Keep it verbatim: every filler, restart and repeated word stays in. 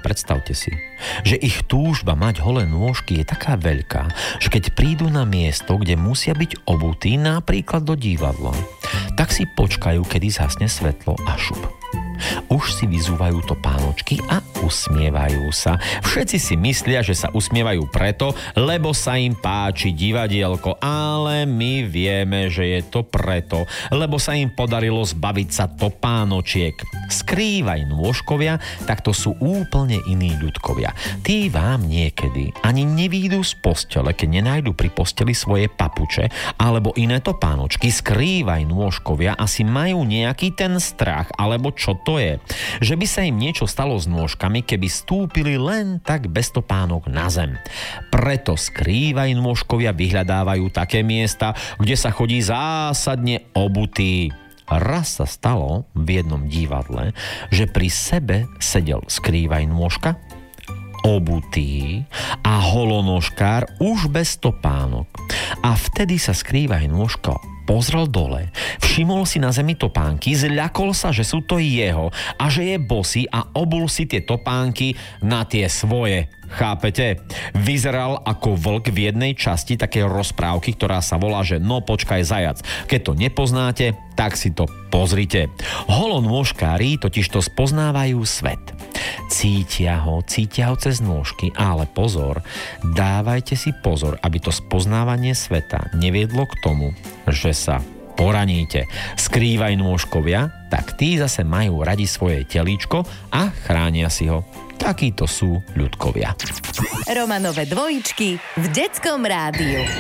predstavte si, že ich túžba mať holé nôžky je taká veľká, že keď prídu na miesto, kde musia byť obutí, napríklad do divadla, tak si počkajú, kedy zhasne svetlo a šup. Už si vyzúvajú topánočky a usmievajú sa. Všetci si myslia, že sa usmievajú preto, lebo sa im páči divadielko, ale my vieme, že je to preto, lebo sa im podarilo zbaviť sa topánočiek. Skrývaj nôžkovia, tak to sú úplne iní ľudkovia. Tí vám niekedy ani nevídu z postele, keď nenájdu pri posteli svoje papuče alebo iné topánočky. Skrývaj nôžkovia, asi majú nejaký ten strach, alebo čo to je, že by sa im niečo stalo s nôžkami, keby stúpili len tak bez topánok na zem. Preto skrývaj nôžkovia vyhľadávajú také miesta, kde sa chodí zásadne obutý. Raz sa stalo v jednom divadle, že pri sebe sedel skrývaj nôžka, obutý a holonožkár už bez topánok. A vtedy sa skrývaj nôžka pozrel dole, všimol si na zemi topánky, zľakol sa, že sú to jeho a že je bosý a obul si tie topánky na tie svoje. Chápete? Vyzeral ako vlk v jednej časti takej rozprávky, ktorá sa volá, že no počkaj zajac. Keď to nepoznáte, tak si to pozrite. Holonôžkári totiž to spoznávajú svet. Cítia ho, cítia ho cez nôžky, ale pozor, dávajte si pozor, aby to spoznávanie sveta neviedlo k tomu, že sa poraníte. Skrývaj nôžkovia, tak tí zase majú radi svoje telíčko a chránia si ho. Takíto sú ľudkovia. Romanové dvojičky v Detskom rádiu.